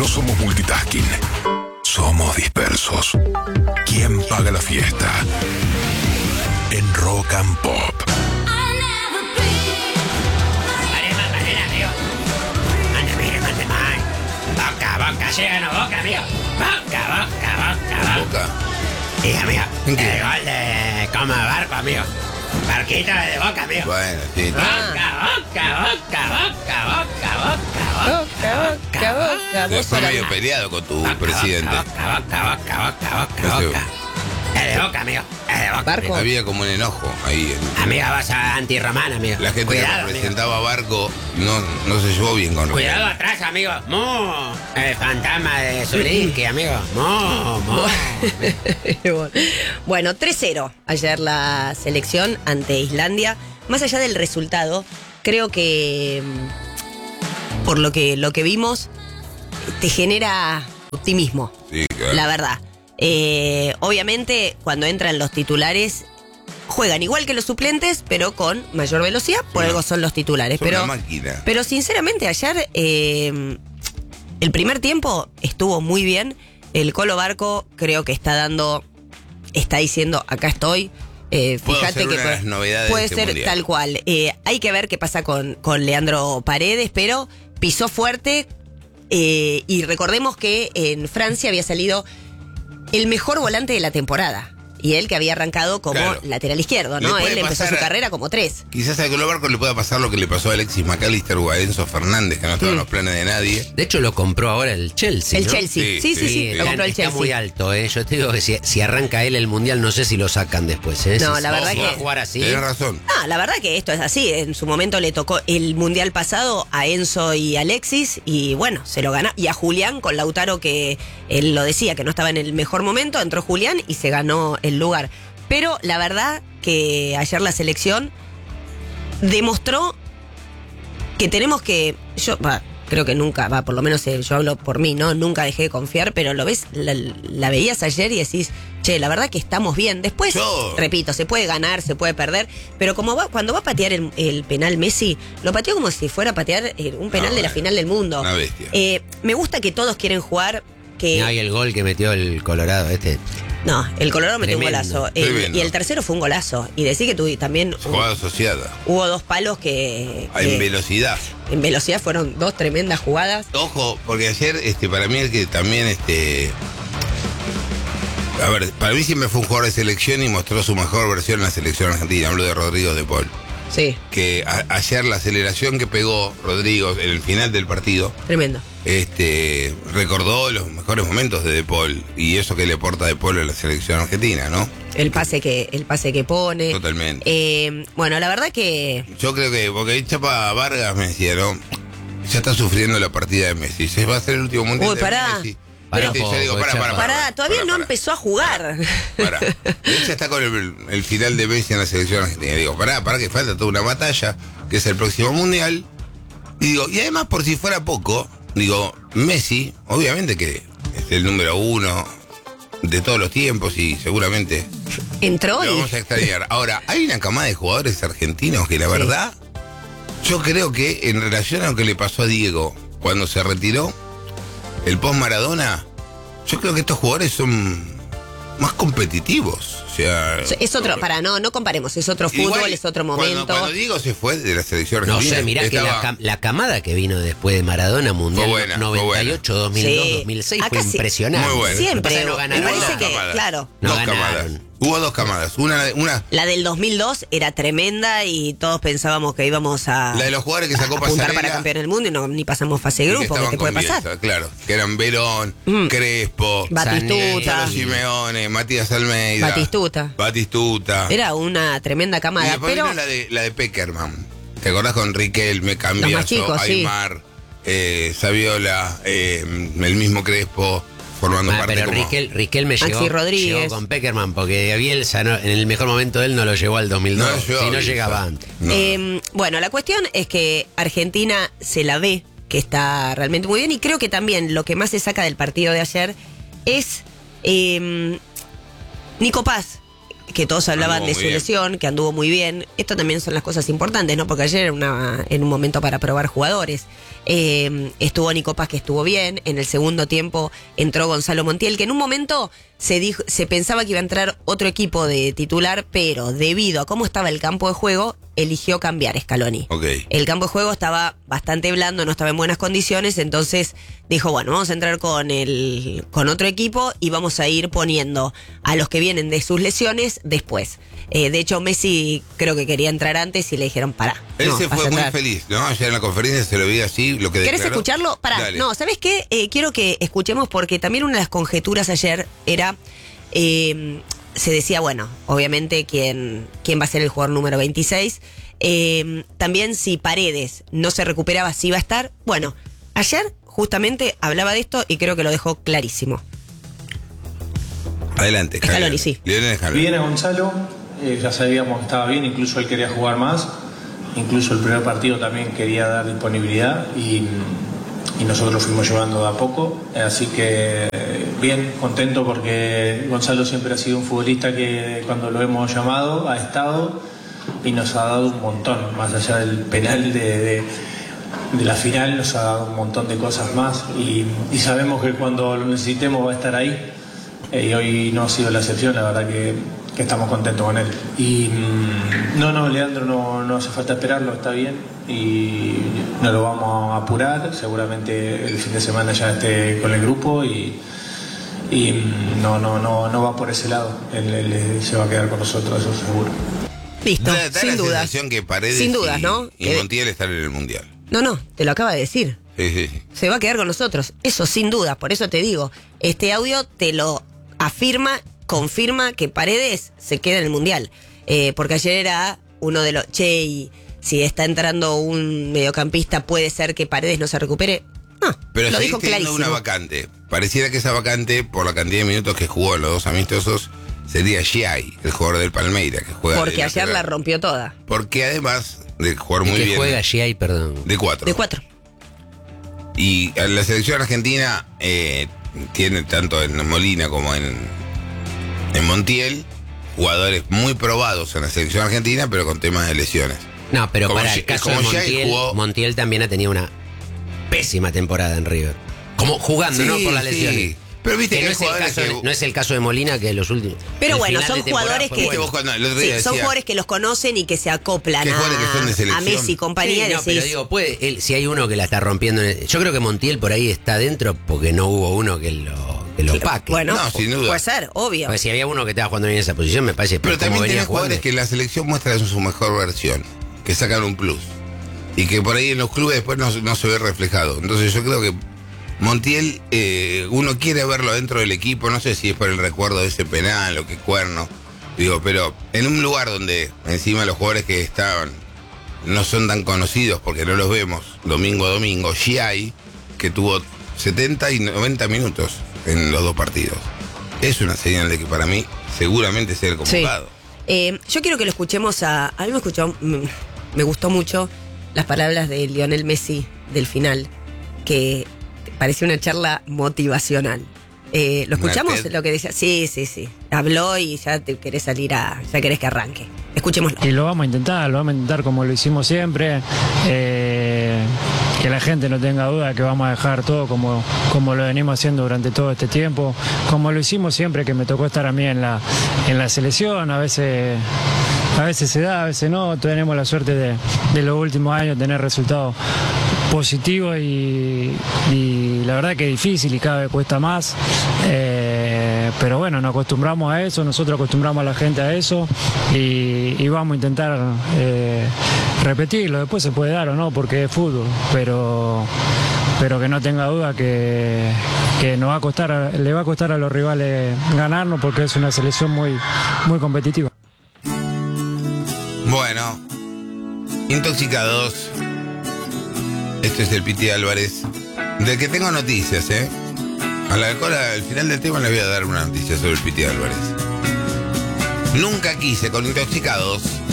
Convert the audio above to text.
No somos multitasking. Somos dispersos. ¿Quién paga la fiesta? En Rock and Pop. Boca, llegan a Boca, amigo. Boca. Y amigo, el gol de como Barco, amigo. Barquito de Boca, amigo. Bueno, sí. Boca. Fue medio peleado con tu presidente. Boca. Es de Boca, amigo. Es de Boca. Barco. Había como un enojo ahí. Amigo, vas a antirromana, amigo. La gente Cuidado, que representaba a Barco no se llevó bien con amigo. Cuidado atrás, amigo. El fantasma de Zulinski, amigo. Bueno, 3-0 ayer la selección ante Islandia. Más allá del resultado, creo que por lo que vimos te genera optimismo. Sí, claro. La verdad. Obviamente, cuando entran los titulares, juegan igual que los suplentes, pero con mayor velocidad. Por algo son los titulares. Son una máquina. Pero sinceramente, ayer el primer tiempo estuvo muy bien. El Colo Barco creo que está diciendo, acá estoy. Fíjate que puede ser mundial. Tal cual. Hay que ver qué pasa con Leandro Paredes, pero pisó fuerte. Y recordemos que en Francia había salido el mejor volante de la temporada. Y él que había arrancado como lateral izquierdo, ¿no? Él empezó su carrera como 3. Quizás a Colo Barco le pueda pasar lo que le pasó a Alexis McAllister o a Enzo Fernández, que no estaban en los planes de nadie. De hecho, lo compró ahora el Chelsea, El ¿no? Chelsea, sí, lo compró el Chelsea. Está muy alto, ¿eh? Yo te digo que si arranca él el Mundial, no sé si lo sacan después, ¿eh? No, si la verdad va a que... jugar así. Tienes razón. No, la verdad que esto es así. En su momento le tocó el Mundial pasado a Enzo y Alexis y bueno, se lo ganó. Y a Julián con Lautaro, que él lo decía, que no estaba en el mejor momento, entró Julián y se ganó el lugar. Pero la verdad que ayer la selección demostró que tenemos que... creo que nunca, por lo menos yo hablo por mí, ¿no? Nunca dejé de confiar, pero lo ves, la veías ayer y decís, che, la verdad que estamos bien. Después, repito, se puede ganar, se puede perder, pero cuando va a patear el penal Messi, lo pateó como si fuera a patear un penal de la final del mundo. Una bestia. Me gusta que todos quieren jugar. Y el gol que metió el Colorado, No, el Colorado metió un golazo. Tremendo. Y el tercero fue un golazo. Y decir que tú también... Jugada asociada. Hubo 2 palos que... En velocidad. En velocidad fueron 2 tremendas jugadas. Ojo, porque ayer, para mí, el que también, a ver, para mí siempre fue un jugador de selección y mostró su mejor versión en la selección argentina. Hablo de Rodrigo de Paul. Sí. Que ayer la aceleración que pegó Rodrigo en el final del partido... Tremendo. Recordó los mejores momentos de Paul y eso que le aporta de Paul a la selección argentina, ¿no? El pase que pone. Totalmente. Bueno, la verdad que... Yo creo que, porque ahí Chapa Vargas me decía, ¿no? Ya está sufriendo la partida de Messi. Se va a hacer el último mundial. Uy, pará. Messi. Pará, Yo digo, pará, todavía no empezó a jugar. Pará. Él ya está con el final de Messi en la selección argentina. Digo, pará, que falta toda una batalla, que es el próximo mundial. Y digo, y además, por si fuera poco, digo, Messi, obviamente que es el número 1 de todos los tiempos y seguramente entró lo vamos a extrañar. Ahora, hay una camada de jugadores argentinos que la verdad, yo creo que en relación a lo que le pasó a Diego cuando se retiró, el post Maradona, yo creo que estos jugadores son más competitivos. O sea, es otro, no comparemos, es otro fútbol, igual, es otro momento. Cuando Diego se fue de la selección no argentina, sé, mirá que la camada que vino después de Maradona Mundial fue buena, 98, 2002, 2006 fue impresionante. Muy buena. Siempre, no ganaron. me parece que, claro. No dos ganaron. camadas. Hubo 2 camadas. Una La del 2002 era tremenda y todos pensábamos que íbamos a... La de los jugadores que sacó apuntar Pasarela, para campeón del mundo y ni pasamos fase de y grupo, que te puede con pasar. Bielsa, claro, que eran Verón, Crespo, Batistuta. Cholo Simeone, Matías Almeida, Batistuta. Era una tremenda Y camada, después pero... vino la de Peckerman. ¿Te acordás con Riquelme, Los Cambiaso, más chicos, Aymar, Saviola, el mismo Crespo, formando parte pero como... Riquelme llegó con Peckerman, porque Bielsa en el mejor momento de él no lo llevó al 2002, si no llegaba antes. Bueno, la cuestión es que Argentina se la ve que está realmente muy bien y creo que también lo que más se saca del partido de ayer es Nico Paz, que todos hablaban de su lesión, que anduvo muy bien. Esto también son las cosas importantes, ¿no? Porque ayer era en un momento para probar jugadores. Estuvo Nico Paz, que estuvo bien. En el segundo tiempo entró Gonzalo Montiel, que en un momento se pensaba que iba a entrar otro equipo de titular, pero debido a cómo estaba el campo de juego, eligió cambiar Scaloni. Okay. El campo de juego estaba bastante blando, no estaba en buenas condiciones, entonces dijo, bueno, vamos a entrar con otro equipo y vamos a ir poniendo a los que vienen de sus lesiones después. De hecho, Messi creo que quería entrar antes y le dijeron, pará. Él no, se fue muy entrar. feliz, ¿no? Ayer en la conferencia se lo vi así, lo que declaró. ¿Querés escucharlo? Pará, Dale. no, ¿sabés qué? Quiero que escuchemos porque también una de las conjeturas ayer era, se decía, bueno, obviamente quién va a ser el jugador número 26. También si Paredes no se recuperaba, si iba a estar. Bueno, ayer justamente hablaba de esto y creo que lo dejó clarísimo. Adelante, Scaloni, sí. Lionel Scaloni. Bien a Gonzalo, ya sabíamos que estaba bien, incluso él quería jugar más, incluso el primer partido también quería dar disponibilidad y nosotros fuimos llevando de a poco, así que bien, contento porque Gonzalo siempre ha sido un futbolista que cuando lo hemos llamado ha estado y nos ha dado un montón, más allá del penal de la final, nos ha dado un montón de cosas más y sabemos que cuando lo necesitemos va a estar ahí. Y hoy no ha sido la excepción, la verdad que estamos contentos con él. Y no, Leandro no hace falta esperarlo, está bien y no lo vamos a apurar, seguramente el fin de semana ya esté con el grupo y no va por ese lado, él se va a quedar con nosotros, eso seguro. Listo, Da sin la dudas. sensación que Paredes Sin dudas, ¿no? y Montiel están en el Mundial. No, te lo acaba de decir. Sí. Se va a quedar con nosotros. Eso sin duda, por eso te digo, este audio te lo afirma, confirma que Paredes se queda en el Mundial. Porque ayer era uno de los... y si está entrando un mediocampista, ¿puede ser que Paredes no se recupere? No, Pero lo seguís dijo teniendo clarísimo. una vacante. Pareciera que esa vacante, por la cantidad de minutos que jugó en los dos amistosos, sería Giai, el jugador del Palmeiras, que juega Porque de ayer lateral. la rompió toda. Porque además de jugar muy que bien... juega Giai, perdón. De 4. De 4. Y la selección argentina tiene tanto en Molina como en Montiel jugadores muy probados en la selección argentina, pero con temas de lesiones. No, pero Como para Gi- el caso como de Giai Montiel, jugó- Montiel también ha tenido una pésima temporada en River. Como jugando, no por las lesiones. Pero viste Que que no hay es, el jugadores caso, que... no es el caso de Molina, que los últimos. Pero el bueno, final son de temporada jugadores fue que... Viste vos cuando el otro Sí, día son decía- jugadores que los conocen y que se acoplan Que jugadores que son de a selección. Messi y compañía. Sí, y no, pero decís, digo, si hay uno que la está rompiendo. Yo creo que Montiel por ahí está dentro porque no hubo uno que lo paque. bueno, No, sin duda. puede ser, obvio. Porque si había uno que estaba jugando bien en esa posición, me parece Pero como también venía tenés jugando. jugadores que la selección muestra en su mejor versión, que sacan un plus. Y que por ahí en los clubes después no se ve reflejado. Entonces yo creo que Montiel, uno quiere verlo dentro del equipo, no sé si es por el recuerdo de ese penal o qué cuerno. Digo, pero en un lugar donde encima los jugadores que estaban no son tan conocidos porque no los vemos domingo a domingo, Giai, que tuvo 70 y 90 minutos en los dos partidos. Es una señal de que para mí seguramente sea el convocado. Yo quiero que lo escuchemos a mí me gustó mucho las palabras de Lionel Messi del final, que parecía una charla motivacional. ¿Lo escuchamos? TED. Lo que decía. Sí. Habló y ya te querés salir ya querés que arranque. Escuchémoslo. Y lo vamos a intentar como lo hicimos siempre. Que la gente no tenga duda que vamos a dejar todo como lo venimos haciendo durante todo este tiempo, como lo hicimos siempre que me tocó estar a mí en la selección. A veces se da, a veces no. Tenemos la suerte de los últimos años tener resultados positivos y la verdad que es difícil y cada vez cuesta más. Pero bueno, nos acostumbramos a eso, nosotros acostumbramos a la gente a eso y vamos a intentar repetirlo. Después se puede dar o no porque es fútbol, pero que no tenga duda que le va a costar a los rivales ganarnos porque es una selección muy competitiva. Bueno, intoxicados. Este es el Piti Álvarez, del que tengo noticias, ¿eh? Al final del tema les voy a dar una noticia sobre el Piti Álvarez. Nunca quise con Intoxicados